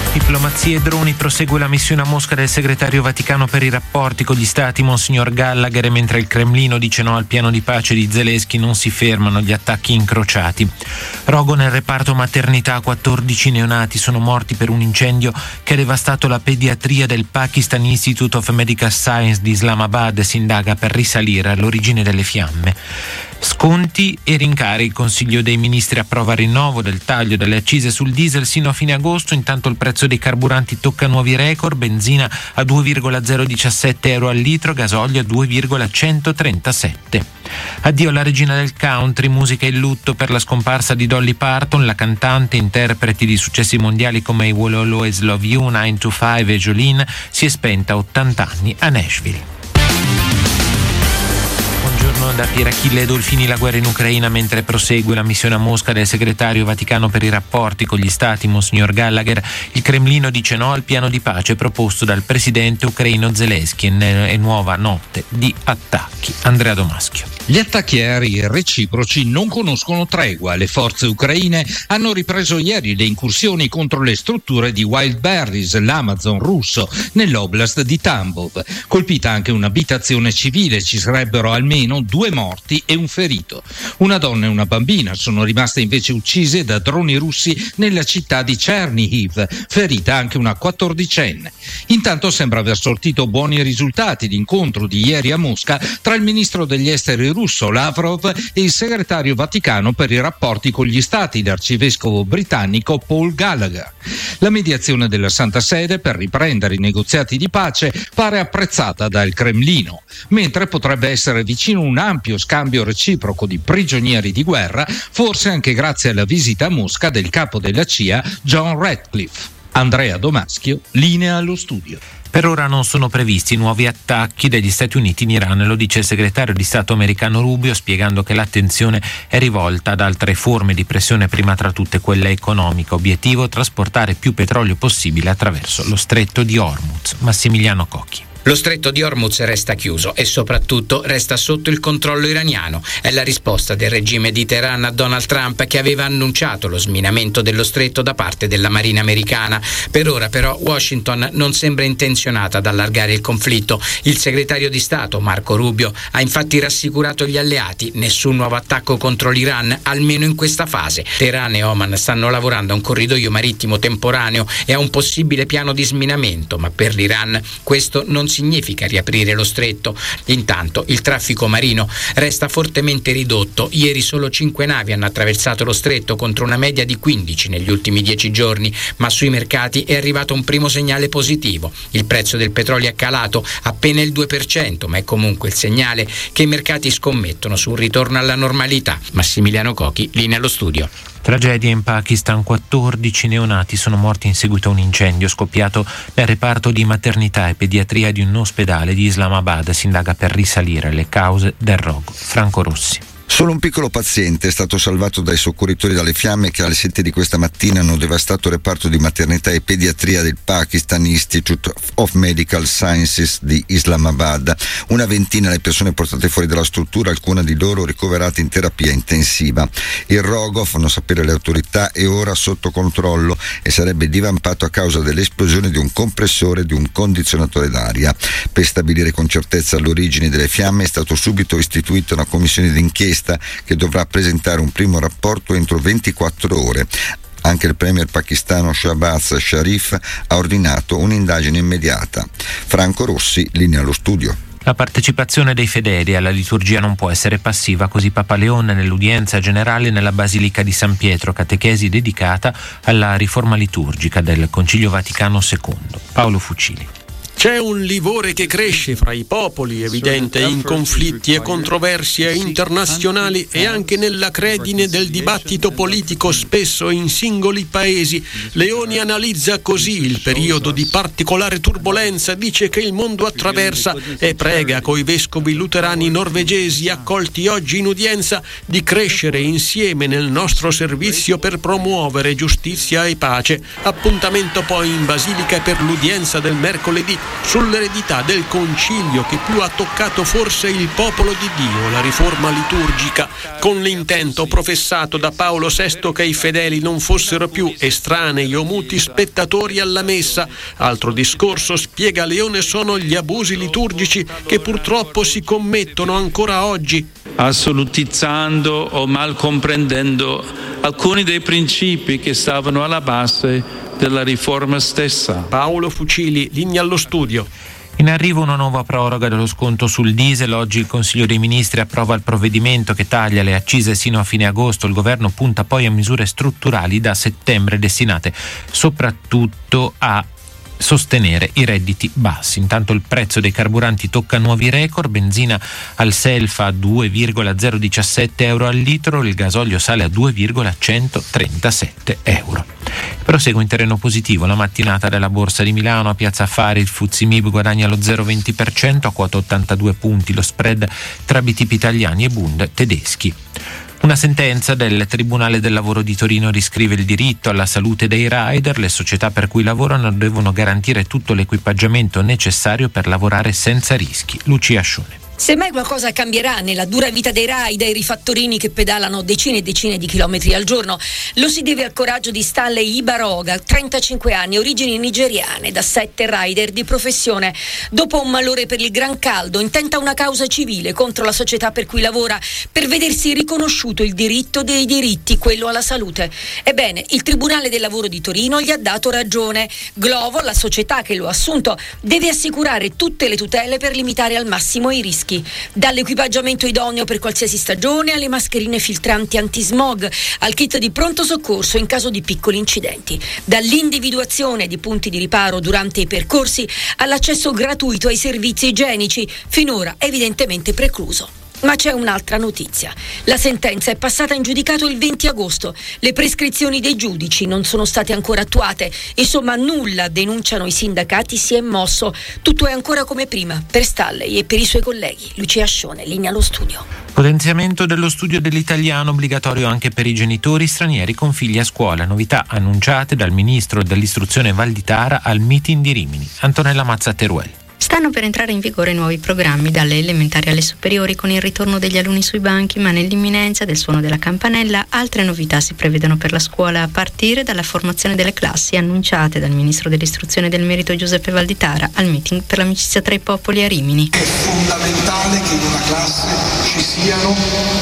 Diplomazia e droni, prosegue la missione a Mosca del segretario Vaticano per i rapporti con gli stati Monsignor Gallagher, e mentre il Cremlino dice no al piano di pace di Zelensky non si fermano gli attacchi incrociati. Rogo nel reparto maternità, 14 neonati sono morti per un incendio che ha devastato la pediatria del Pakistan Institute of Medical Science di Islamabad. Si indaga per risalire all'origine delle fiamme. Sconti e rincari. Il Consiglio dei Ministri approva il rinnovo del taglio delle accise sul diesel sino a fine agosto. Intanto il prezzo dei carburanti tocca nuovi record: benzina a 2,017 euro al litro, gasolio a 2,137. Addio alla regina del country, musica e lutto per la scomparsa di Dolly Parton. La cantante, interpreti di successi mondiali come I Will Always Love You, 9 to 5 e Jolene, si è spenta a 80 anni a Nashville. Buongiorno da Pier Achille Dolfini. La guerra in Ucraina mentre prosegue la missione a Mosca del segretario Vaticano per i rapporti con gli stati Monsignor Gallagher. Il Cremlino dice no al piano di pace proposto dal presidente ucraino Zelensky e nuova notte di attacchi. Andrea Domaschio. Gli attacchi aerei reciproci non conoscono tregua. Le forze ucraine hanno ripreso ieri le incursioni contro le strutture di Wildberries, l'Amazon russo, nell'oblast di Tambov. Colpita anche un'abitazione civile, ci sarebbero almeno 2 morti e un ferito. Una donna e una bambina sono rimaste invece uccise da droni russi nella città di Chernihiv, ferita anche una 14enne. Intanto sembra aver sortito buoni risultati l'incontro di ieri a Mosca tra il ministro degli esteri russo Lavrov e il segretario Vaticano per i rapporti con gli stati, l'arcivescovo britannico Paul Gallagher. La mediazione della Santa Sede per riprendere i negoziati di pace pare apprezzata dal Cremlino, mentre potrebbe essere vicino un ampio scambio reciproco di prigionieri di guerra, forse anche grazie alla visita a Mosca del capo della CIA John Ratcliffe. Andrea Domaschio, linea allo studio. Per ora non sono previsti nuovi attacchi degli Stati Uniti in Iran, lo dice il segretario di Stato americano Rubio, spiegando che l'attenzione è rivolta ad altre forme di pressione, prima tra tutte quella economica. Obiettivo: trasportare più petrolio possibile attraverso lo stretto di Hormuz. Massimiliano Cocchi. Lo stretto di Hormuz resta chiuso e soprattutto resta sotto il controllo iraniano. È la risposta del regime di Teheran a Donald Trump, che aveva annunciato lo sminamento dello stretto da parte della Marina americana. Per ora però Washington non sembra intenzionata ad allargare il conflitto. Il segretario di Stato Marco Rubio ha infatti rassicurato gli alleati: nessun nuovo attacco contro l'Iran, almeno in questa fase. Teheran e Oman stanno lavorando a un corridoio marittimo temporaneo e a un possibile piano di sminamento, ma per l'Iran questo non significa riaprire lo stretto. Intanto il traffico marino resta fortemente ridotto. Ieri solo 5 navi hanno attraversato lo stretto contro una media di 15 negli ultimi 10 giorni, ma sui mercati è arrivato un primo segnale positivo. Il prezzo del petrolio è calato appena il 2%, ma è comunque il segnale che i mercati scommettono su un ritorno alla normalità. Massimiliano Cocchi, linea allo studio. Tragedia in Pakistan, 14 neonati sono morti in seguito a un incendio scoppiato nel reparto di maternità e pediatria di un ospedale di Islamabad. Si indaga per risalire le cause del rogo. Franco Rossi. Solo un piccolo paziente è stato salvato dai soccorritori dalle fiamme che alle 7 di questa mattina hanno devastato il reparto di maternità e pediatria del Pakistan Institute of Medical Sciences di Islamabad. Una ventina le persone portate fuori dalla struttura, alcune di loro ricoverate in terapia intensiva. Il rogo, fanno sapere le autorità, è ora sotto controllo e sarebbe divampato a causa dell'esplosione di un compressore di un condizionatore d'aria. Per stabilire con certezza l'origine delle fiamme è stato subito istituita una commissione d'inchiesta che dovrà presentare un primo rapporto entro 24 ore. Anche il premier pakistano Shahbaz Sharif ha ordinato un'indagine immediata. Franco Rossi, linea allo studio. La partecipazione dei fedeli alla liturgia non può essere passiva, così Papa Leone nell'udienza generale nella Basilica di San Pietro, catechesi dedicata alla riforma liturgica del Concilio Vaticano II. Paolo Fucili. C'è un livore che cresce fra i popoli, evidente in conflitti e controversie internazionali e anche nella credine del dibattito politico, spesso in singoli paesi. Leoni analizza così il periodo di particolare turbolenza, dice che il mondo attraversa e prega coi vescovi luterani norvegesi accolti oggi in udienza di crescere insieme nel nostro servizio per promuovere giustizia e pace. Appuntamento poi in Basilica per l'udienza del mercoledì sull'eredità del concilio che più ha toccato forse il popolo di Dio, la riforma liturgica. con l'intento professato da Paolo VI che i fedeli non fossero più estranei o muti spettatori alla messa. Altro discorso, spiega Leone, sono gli abusi liturgici che purtroppo si commettono ancora oggi, assolutizzando o mal comprendendo alcuni dei principi che stavano alla base della riforma stessa. Paolo Fucili, Linea allo Studio. In arrivo una nuova proroga dello sconto sul diesel. Oggi il Consiglio dei Ministri approva il provvedimento che taglia le accise sino a fine agosto. Il governo punta poi a misure strutturali da settembre destinate soprattutto a sostenere i redditi bassi. Intanto il prezzo dei carburanti tocca nuovi record, benzina al self a 2,017 euro al litro, il gasolio sale a 2,137 euro. Prosegue in terreno positivo la mattinata della Borsa di Milano. A Piazza Affari il FTSE MIB guadagna lo 0,20% a quota 82 punti, lo spread tra BTP italiani e Bund tedeschi. Una sentenza del Tribunale del Lavoro di Torino riscrive il diritto alla salute dei rider. Le società per cui lavorano devono garantire tutto l'equipaggiamento necessario per lavorare senza rischi. Lucia Ascione. Se mai qualcosa cambierà nella dura vita dei rider, i fattorini che pedalano decine e decine di chilometri al giorno, lo si deve al coraggio di Stanley Ibaroga, 35 anni, origini nigeriane, da 7 rider di professione. Dopo un malore per il gran caldo, intenta una causa civile contro la società per cui lavora per vedersi riconosciuto il diritto dei diritti, quello alla salute. Ebbene, il Tribunale del Lavoro di Torino gli ha dato ragione. Glovo, la società che lo ha assunto, deve assicurare tutte le tutele per limitare al massimo i rischi. Dall'equipaggiamento idoneo per qualsiasi stagione alle mascherine filtranti antismog, al kit di pronto soccorso in caso di piccoli incidenti, dall'individuazione di punti di riparo durante i percorsi all'accesso gratuito ai servizi igienici, finora evidentemente precluso. Ma c'è un'altra notizia. La sentenza è passata in giudicato il 20 agosto. Le prescrizioni dei giudici non sono state ancora attuate. Insomma, nulla, denunciano i sindacati, si è mosso. Tutto è ancora come prima, per Stanley e per i suoi colleghi. Lucia Ascione, Linea allo Studio. Potenziamento dello studio dell'italiano obbligatorio anche per i genitori stranieri con figli a scuola. Novità annunciate dal ministro dell'istruzione Valditara al meeting di Rimini. Antonella Mazza Teruel. Stanno per entrare in vigore nuovi programmi dalle elementari alle superiori con il ritorno degli alunni sui banchi, ma nell'imminenza del suono della campanella altre novità si prevedono per la scuola, a partire dalla formazione delle classi annunciate dal ministro dell'istruzione e del merito Giuseppe Valditara al meeting per l'amicizia tra i popoli a Rimini. È fondamentale che in una classe ci siano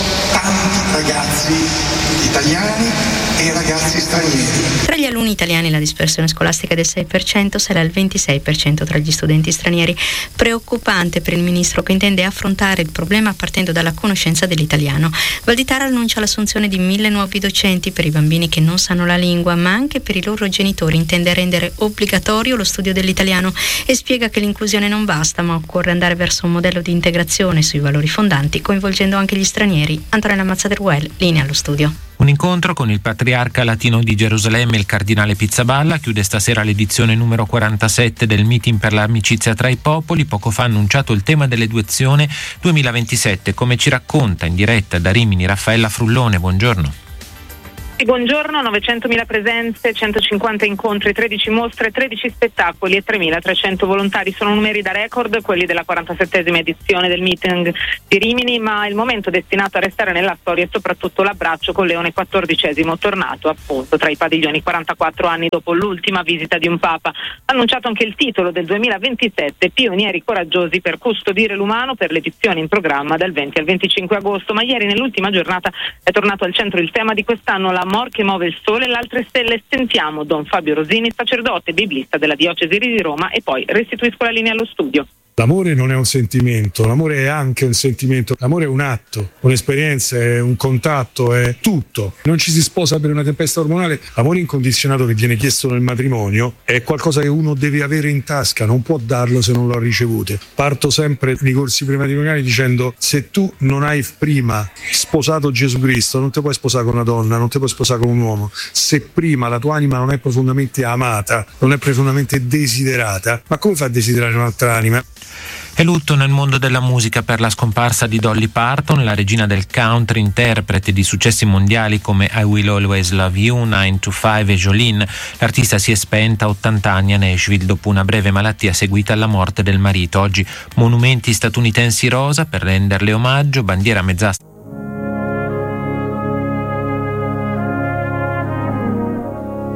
tanti ragazzi italiani e ragazzi stranieri. Tra gli alunni italiani la dispersione scolastica è del 6%, sale al 26% tra gli studenti stranieri. Preoccupante per il ministro, che intende affrontare il problema partendo dalla conoscenza dell'italiano. Valditara annuncia l'assunzione di 1.000 nuovi docenti per i bambini che non sanno la lingua, ma anche per i loro genitori. Intende rendere obbligatorio lo studio dell'italiano e spiega che l'inclusione non basta, ma occorre andare verso un modello di integrazione sui valori fondanti, coinvolgendo anche gli stranieri. Antonella Mazza Teruel, Linea allo Studio. Un incontro con il patriarca latino di Gerusalemme e il cardinale Pizzaballa chiude stasera l'edizione numero 47 del meeting per l'amicizia tra i popoli. Poco fa ha annunciato il tema dell'edizione 2027, come ci racconta in diretta da Rimini Raffaella Frullone. Buongiorno. Buongiorno, 900.000 presenze, 150 incontri, 13 mostre, 13 spettacoli e 3.300 volontari. Sono numeri da record, quelli della 47esima edizione del meeting di Rimini, ma il momento destinato a restare nella storia è soprattutto l'abbraccio con Leone XIV, tornato appunto tra i padiglioni 44 anni dopo l'ultima visita di un Papa. Ha annunciato anche il titolo del 2027, Pionieri coraggiosi per custodire l'umano, per l'edizione in programma dal 20 al 25 agosto, ma ieri nell'ultima giornata è tornato al centro il tema di quest'anno, la l'amor che muove il sole e le altre stelle. Sentiamo Don Fabio Rosini, sacerdote biblista della diocesi di Roma, e poi restituisco la linea allo studio. L'amore non è un sentimento, l'amore è anche un sentimento, l'amore è un atto, un'esperienza, è un contatto, è tutto. Non ci si sposa per una tempesta ormonale. L'amore incondizionato che viene chiesto nel matrimonio è qualcosa che uno deve avere in tasca, non può darlo se non lo ha ricevuto. Parto sempre nei corsi prematrimoniali dicendo: se tu non hai prima sposato Gesù Cristo, non ti puoi sposare con una donna, non ti puoi sposare con un uomo. Se prima la tua anima non è profondamente amata, non è profondamente desiderata, ma come fa a desiderare un'altra anima? È lutto nel mondo della musica per la scomparsa di Dolly Parton, la regina del country, interprete di successi mondiali come I Will Always Love You, 9 to 5 e Jolene. L'artista si è spenta a 80 anni a Nashville dopo una breve malattia seguita alla morte del marito. Oggi monumenti statunitensi rosa per renderle omaggio, bandiera mezz'asta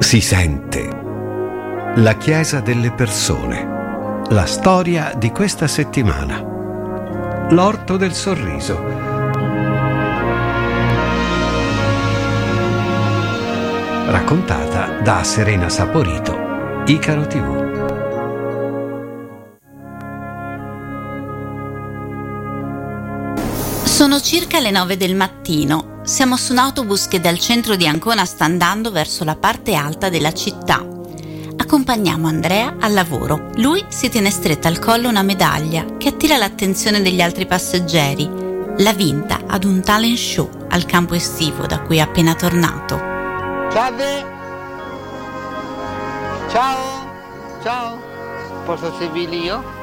Si sente. La Chiesa delle persone. La storia di questa settimana. L'Orto del Sorriso. Raccontata da Serena Saporito, Icaro TV. Sono circa le 9 del mattino. Siamo su un autobus che dal centro di Ancona sta andando verso la parte alta della città. Accompagniamo Andrea al lavoro. Lui si tiene stretta al collo una medaglia che attira l'attenzione degli altri passeggeri. L'ha vinta ad un talent show al campo estivo da cui è appena tornato. Salve! Ciao! Ciao! Posso servirli io?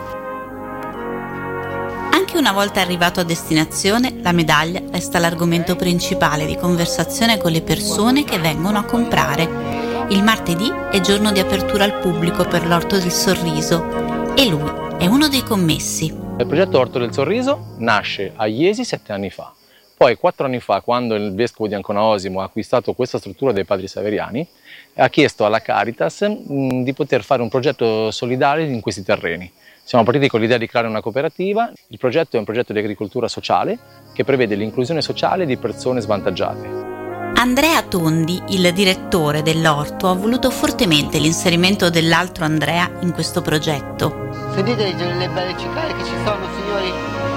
Anche una volta arrivato a destinazione, la medaglia resta l'argomento principale di conversazione con le persone che vengono a comprare. Il martedì è giorno di apertura al pubblico per l'Orto del Sorriso e lui è uno dei commessi. Il progetto Orto del Sorriso nasce a Iesi 7 anni fa. Poi 4 anni fa, quando il vescovo di Ancona Osimo ha acquistato questa struttura dei Padri Severiani, ha chiesto alla Caritas di poter fare un progetto solidario in questi terreni. Siamo partiti con l'idea di creare una cooperativa. Il progetto è un progetto di agricoltura sociale che prevede l'inclusione sociale di persone svantaggiate. Andrea Tondi, il direttore dell'orto, ha voluto fortemente l'inserimento dell'altro Andrea in questo progetto. Sentite le belle cicale che ci sono, signori?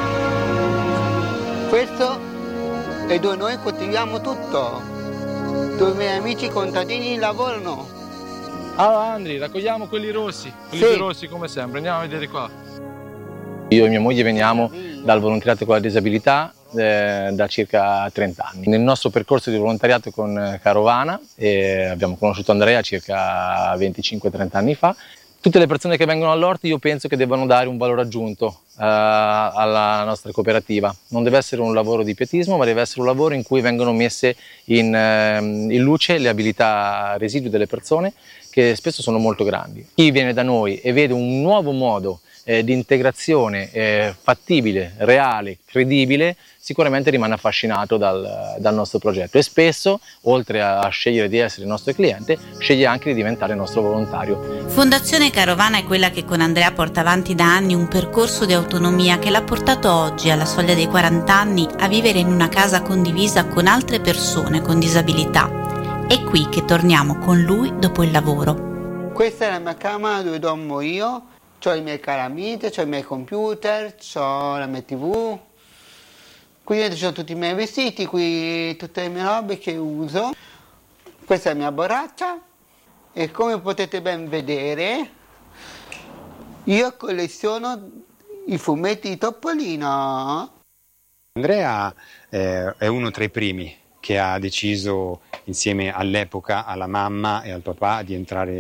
Questo è dove noi coltiviamo tutto, dove i miei amici contadini lavorano. Ah, Andri, raccogliamo quelli rossi, quelli sì. più rossi come sempre, andiamo a vedere qua. Io e mia moglie veniamo dal volontariato con la disabilità da circa 30 anni. Nel nostro percorso di volontariato con Carovana abbiamo conosciuto Andrea circa 25-30 anni fa. Tutte le persone che vengono all'orto io penso che debbano dare un valore aggiunto alla nostra cooperativa. Non deve essere un lavoro di pietismo, ma deve essere un lavoro in cui vengono messe in luce le abilità residue delle persone, che spesso sono molto grandi. Chi viene da noi e vede un nuovo modo di integrazione fattibile, reale, credibile, sicuramente rimane affascinato dal nostro progetto e spesso, oltre a scegliere di essere il nostro cliente, sceglie anche di diventare il nostro volontario. Fondazione Carovana è quella che con Andrea porta avanti da anni un percorso di autonomia che l'ha portato oggi, alla soglia dei 40 anni, a vivere in una casa condivisa con altre persone con disabilità. È qui che torniamo con lui dopo il lavoro. Questa è la mia camera dove dormo io, ho i miei calamite, ho i miei computer, ho la mia TV. Qui dentro ci sono tutti i miei vestiti, qui tutte le mie robe che uso. Questa è la mia borraccia e come potete ben vedere io colleziono i fumetti di Topolino. Andrea è uno tra i primi che ha deciso insieme all'epoca alla mamma e al papà di entrare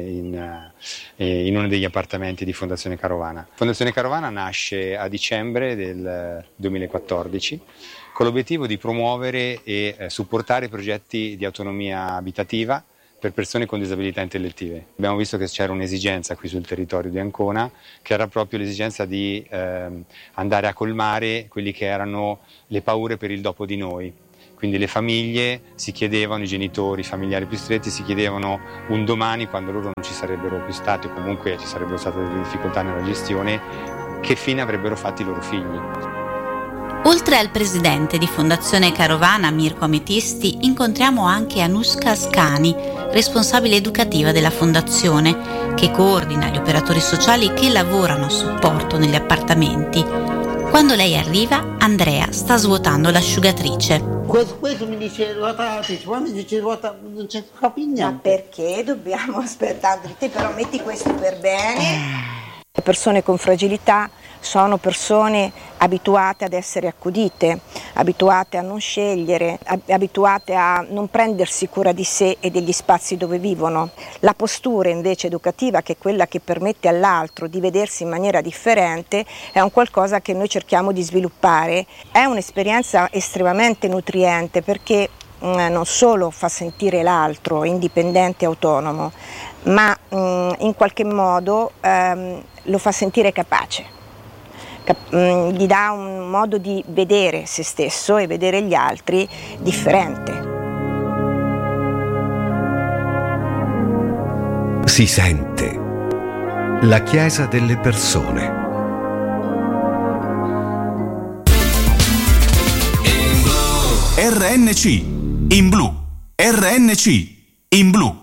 in uno degli appartamenti di Fondazione Carovana. Fondazione Carovana nasce a dicembre del 2014 con l'obiettivo di promuovere e supportare progetti di autonomia abitativa per persone con disabilità intellettive. Abbiamo visto che c'era un'esigenza qui sul territorio di Ancona, che era proprio l'esigenza di andare a colmare quelli che erano le paure per il dopo di noi. Quindi le famiglie si chiedevano, i genitori, i familiari più stretti si chiedevano un domani, quando loro non ci sarebbero più stati o comunque ci sarebbero state delle difficoltà nella gestione, che fine avrebbero fatto i loro figli. Oltre al presidente di Fondazione Carovana, Mirko Ametisti, incontriamo anche Anushka Ascani, responsabile educativa della fondazione, che coordina gli operatori sociali che lavorano a supporto negli appartamenti. Quando lei arriva, Andrea sta svuotando l'asciugatrice. Questo mi dice ruotatrice, poi mi dice ruota, non c'è proprio niente. Ma perché dobbiamo aspettare? Te però metti questo per bene. Le persone con fragilità sono persone abituate ad essere accudite, abituate a non scegliere, abituate a non prendersi cura di sé e degli spazi dove vivono. La postura invece educativa, che è quella che permette all'altro di vedersi in maniera differente, è un qualcosa che noi cerchiamo di sviluppare. È un'esperienza estremamente nutriente perché non solo fa sentire l'altro indipendente e autonomo, ma in qualche modo lo fa sentire capace. Gli dà un modo di vedere se stesso e vedere gli altri differente. Si sente. La Chiesa delle persone. RNC in blu. RNC in blu.